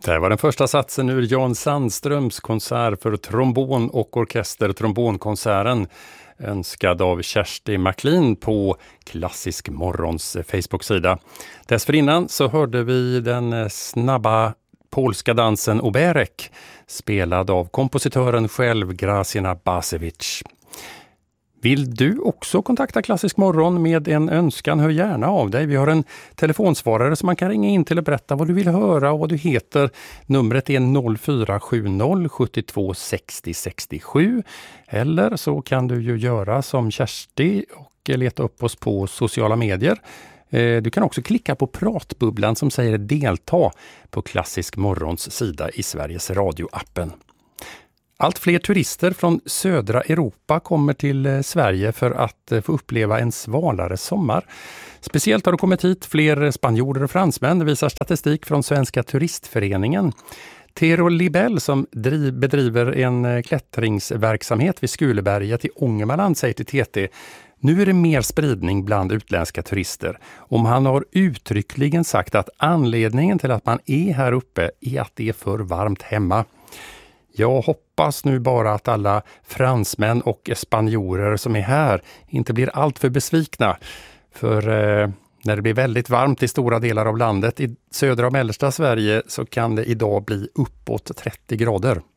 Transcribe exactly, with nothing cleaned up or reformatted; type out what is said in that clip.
Det var den första satsen ur Jan Sandströms konsert för trombon och orkester, trombonkonserten, önskad av Kersti McLean på Klassisk Morgons Facebook-sida. Dessförinnan så hörde vi den snabba polska dansen Oberek, spelad av kompositören själv Grażyna Bacewicz. Vill du också kontakta Klassisk Morgon med en önskan, hör gärna av dig. Vi har en telefonsvarare som man kan ringa in till och berätta vad du vill höra och vad du heter. Numret är noll fyra sju noll sju två sex noll sex sju. Eller så kan du ju göra som Kersti och leta upp oss på sociala medier. Du kan också klicka på pratbubblan som säger delta på Klassisk Morgons sida i Sveriges Radio-appen. Allt fler turister från södra Europa kommer till Sverige för att få uppleva en svalare sommar. Speciellt har det kommit hit fler spanjorer och fransmän, visar statistik från Svenska turistföreningen. Tero Libell som driv, bedriver en klättringsverksamhet vid Skuleberget i Ångermanland säger till T T: nu är det mer spridning bland utländska turister. Om han har uttryckligen sagt att anledningen till att man är här uppe är att det är för varmt hemma. Jag hoppas nu bara att alla fransmän och spanjorer som är här inte blir allt för besvikna. För eh, när det blir väldigt varmt i stora delar av landet, i södra och mellersta Sverige, så kan det idag bli uppåt trettio grader.